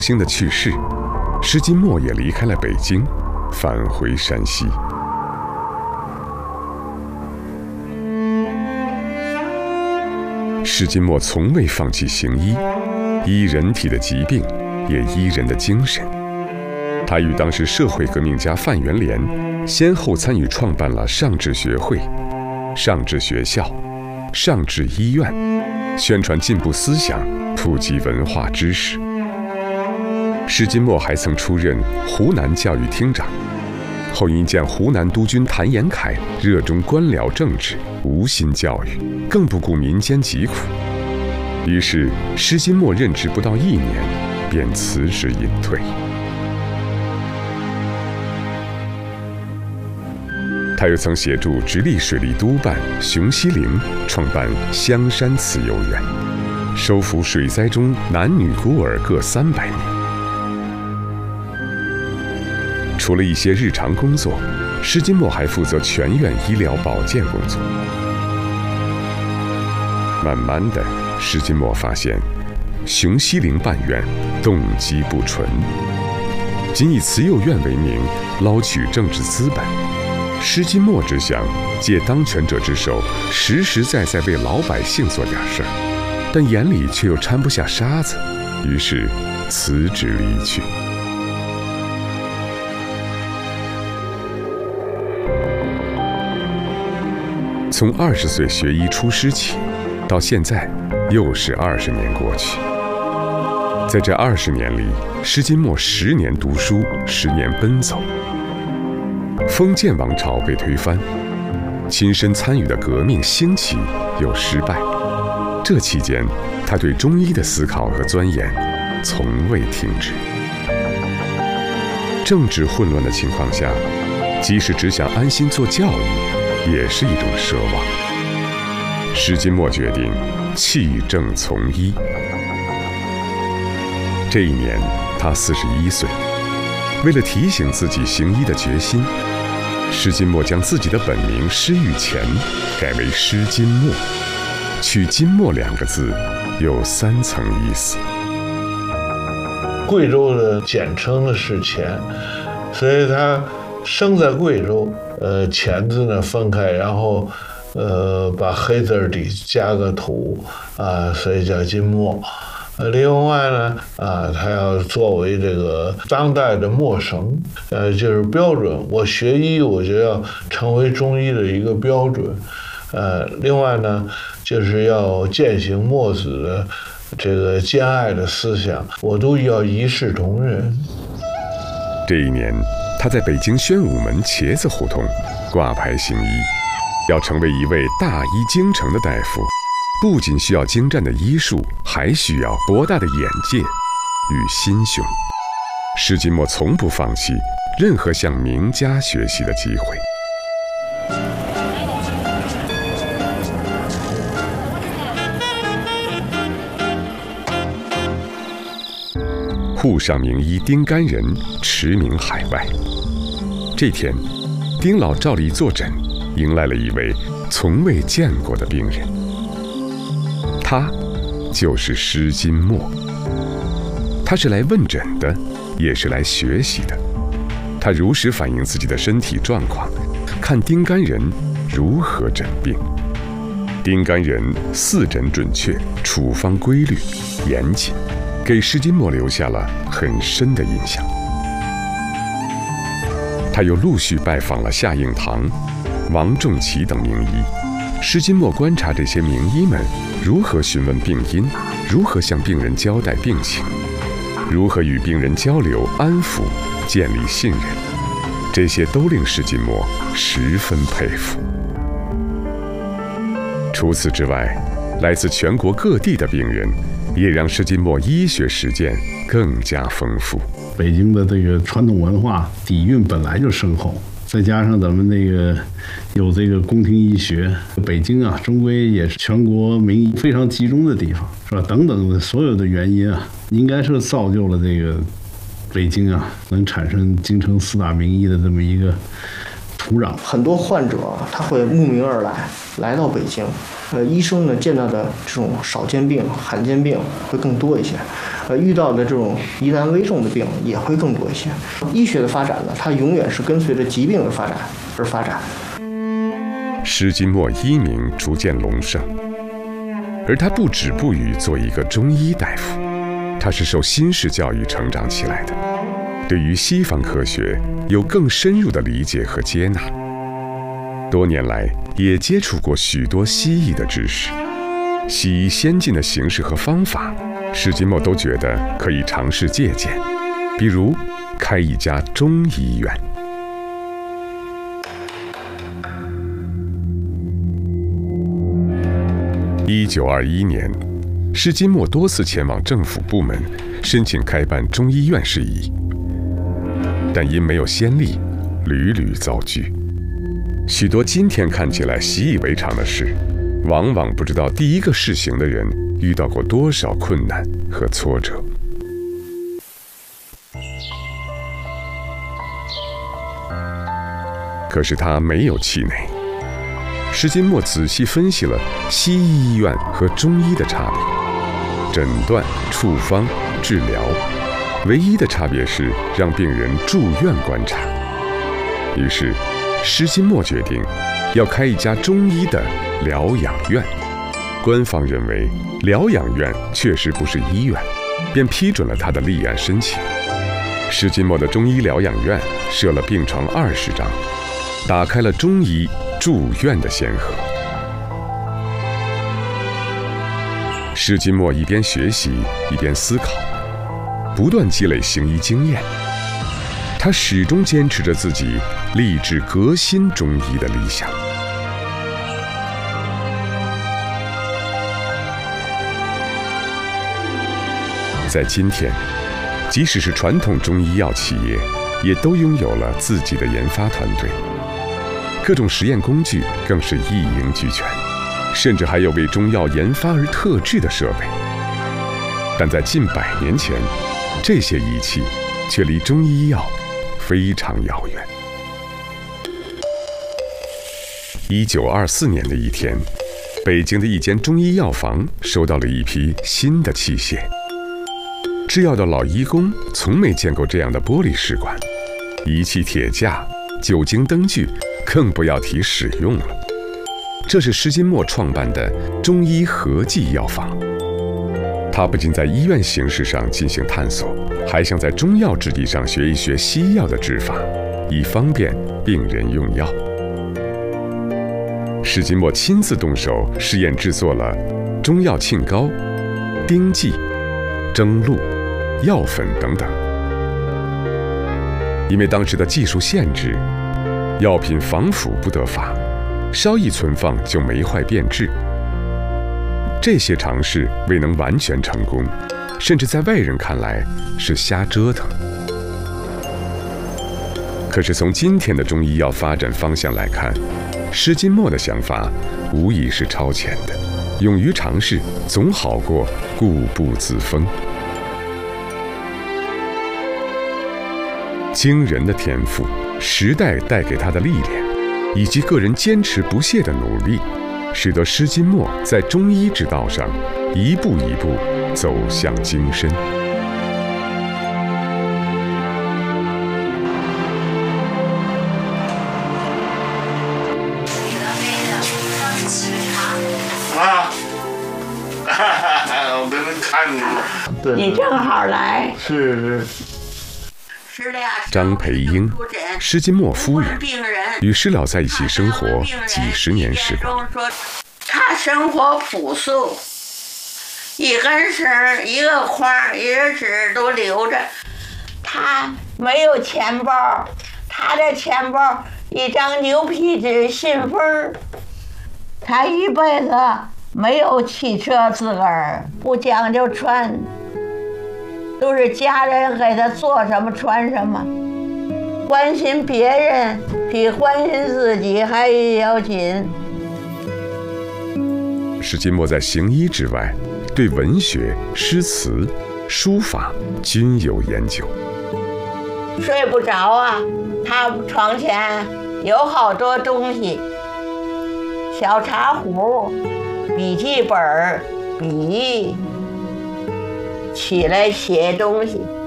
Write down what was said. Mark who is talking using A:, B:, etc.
A: 兴的去世，施金墨也离开了北京，返回山西。施金墨从未放弃行医，医人体的疾病，也医人的精神。他与当时社会革命家范元濂先后参与创办了上智学会、上智学校、上智医院，宣传进步思想，普及文化知识。施金墨还曾出任湖南教育厅长，后因见湖南督军谭延闿热衷官僚政治，无心教育，更不顾民间疾苦，于是施金墨任职不到1年，便辞职隐退。他又曾协助直隶水利督办熊希龄创办香山慈幼院，收服水灾中男女孤儿各300名。除了一些日常工作，施金墨还负责全院医疗保健工作。慢慢的，施金墨发现熊希龄办院动机不纯，仅以慈幼院为名捞取政治资本。施金墨只想借当权者之手，实实在在为老百姓做点事儿，但眼里却又掺不下沙子，于是辞职离去。从20岁学医出师起，到现在又是20年过去。在这20年里，施金墨10年读书，10年奔走。封建王朝被推翻，亲身参与的革命兴起又失败。这期间，他对中医的思考和钻研从未停止。政治混乱的情况下，即使只想安心做教育，也是一种奢望。施金墨决定弃政从医。这一年，他41岁。为了提醒自己行医的决心，施金墨将自己的本名施玉乾改为施金墨，取金墨2个字有3层意思。
B: 贵州的简称呢是乾，所以他生在贵州，乾字呢分开，然后把黑字底加个土所以叫金墨。另外呢，他要作为这个当代的墨绳，就是标准。我学医，我就要成为中医的一个标准。另外呢，就是要践行墨子的这个兼爱的思想，我都要一视同仁。
A: 这一年，他在北京宣武门茄子胡同挂牌行医，要成为一位大医精诚的大夫。不仅需要精湛的医术，还需要博大的眼界与心胸。施金墨从不放弃任何向名家学习的机会。沪上名医丁甘仁驰名海外。这天，丁老照例坐诊，迎来了一位从未见过的病人。他就是施金墨。他是来问诊的，也是来学习的。他如实反映自己的身体状况，看丁甘仁如何诊病。丁甘仁4诊准确，处方规律严谨，给施金墨留下了很深的印象。他又陆续拜访了夏应堂、王仲奇等名医。施金墨观察这些名医们如何询问病因，如何向病人交代病情，如何与病人交流、安抚、建立信任，这些都令施金墨十分佩服。除此之外，来自全国各地的病人也让施金墨医学实践更加丰富。
C: 北京的这个传统文化底蕴本来就深厚，再加上咱们那个有这个宫廷医学，北京啊，终归也是全国名医非常集中的地方，是吧？等等的所有的原因啊，应该是造就了这个北京啊能产生京城4大名医的这么一个土土壤。
D: 很多患者他会慕名而来，来到北京，医生呢见到的这种少见病、罕见病会更多一些，遇到的这种疑难危重的病也会更多一些。医学的发展呢，它永远是跟随着疾病的发展而发展。
A: 施金墨医名逐渐隆盛，而他不止步于做一个中医大夫，他是受新式教育成长起来的，对于西方科学有更深入的理解和接纳。多年来也接触过许多西医的知识，西医先进的形式和方法，施金墨都觉得可以尝试借鉴，比如开一家中医院。1921年，施金墨多次前往政府部门申请开办中医院事宜，但因没有先例，屡屡遭拒。许多今天看起来习以为常的事，往往不知道第一个试行的人遇到过多少困难和挫折。可是他没有气馁。施金墨仔细分析了西医医院和中医的差别，诊断、处方、治疗，唯一的差别是让病人住院观察。于是，施金墨决定要开一家中医的疗养院。官方认为疗养院确实不是医院，便批准了他的立案申请。施金墨的中医疗养院设了病床20张，打开了中医住院的先河。施金墨一边学习一边思考，不断积累行医经验。他始终坚持着自己立志革新中医的理想。在今天，即使是传统中医药企业，也都拥有了自己的研发团队。各种实验工具更是一应俱全，甚至还有为中药研发而特制的设备。但在近100年前，这些仪器却离中医药非常遥远。1924年的一天，北京的一间中医药房收到了一批新的器械。制药的老医工从没见过这样的玻璃试管，仪器铁架、酒精灯具更不要提使用了。这是施金墨创办的中医合剂药房。他不仅在医院形式上进行探索，还想在中药制剂上学一学西药的制法，以方便病人用药。施金墨亲自动手试验制作了中药沁膏、丁剂、蒸露、药粉等等。因为当时的技术限制，药品防腐不得法，稍一存放就霉坏变质。这些尝试未能完全成功，甚至在外人看来是瞎折腾。可是从今天的中医药发展方向来看，施金墨的想法无疑是超前的。勇于尝试总好过固步自封。惊人的天赋，时代带给他的历练，以及个人坚持不懈的努力，使得施金墨在中医之道上一步一步走向精深。
B: 我跟人看你，
E: 对，你正好来。
B: 是。
A: 张培英，施金墨夫人，与施老在一起生活几十年时光。
E: 他生活朴素，一根绳、一个框、一根纸都留着。他没有钱包，他的钱包一张牛皮纸信封。他一辈子没有汽车自个儿，不讲究穿，都是家人给他做什么穿什么。关心别人比关心自己还要紧。
A: 施金墨在行医之外，对文学、诗词、书法均有研究。
E: 睡不着啊，他床前有好多东西，小茶壶、笔记本、笔，起来写东西。